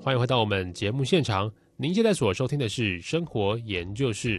欢迎回到我们节目现场。您现在所收听的是生活研究室。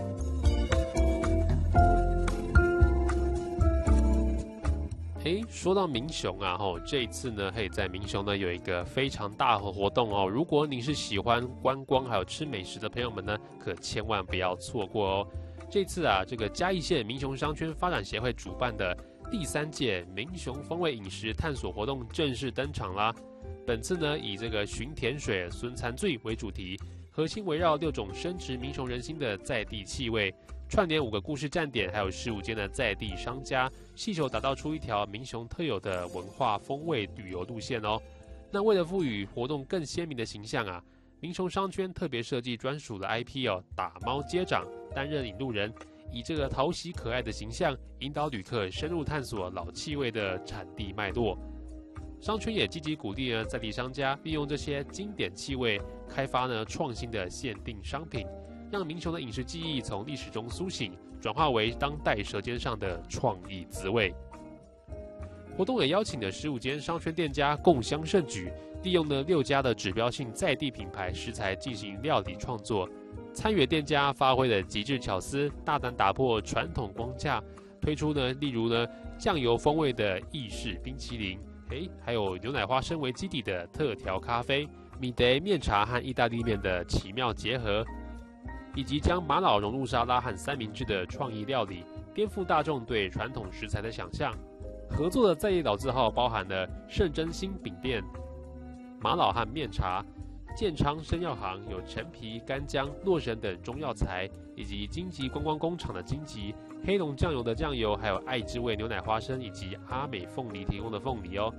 说到民雄啊，这一次呢，在民雄呢有一个非常大的活动哦。如果您是喜欢观光还有吃美食的朋友们呢，可千万不要错过哦。这次啊，这个嘉义县民雄商圈发展协会主办的第3届民雄风味饮食探索活动正式登场啦。本次呢，以这个寻甜水、寻残醉为主题，核心围绕6种深植民雄人心的在地气味。串联5个故事站点，还有15间的在地商家，细手打造出一条民雄特有的文化风味旅游路线哦。那为了赋予活动更鲜明的形象啊，民雄商圈特别设计专属的 IP 哦，打猫街长担任引路人，以这个讨喜可爱的形象，引导旅客深入探索老气味的产地脉络。商圈也积极鼓励呢在地商家利用这些经典气味，开发呢创新的限定商品。让民雄的饮食记忆从历史中苏醒，转化为当代舌尖上的创意滋味。活动也邀请了15间商圈店家共襄盛举，利用了6家的指标性在地品牌食材进行料理创作。参与的店家发挥了极致巧思，大胆打破传统框架，推出呢例如呢酱油风味的意式冰淇淋，还有牛奶花生为基底的特调咖啡，米德面茶和意大利面的奇妙结合。以及将玛瑙融入沙拉和三明治的创意料理，颠覆大众对传统食材的想象。合作的在地老字号包含了圣真心饼店、玛瑙和面茶、建昌生药行有陈皮、干姜、洛神等中药材，以及荆棘观光工厂的荆棘、黑龙酱油的酱油，还有爱之味牛奶花生以及阿美凤梨提供的凤梨哦。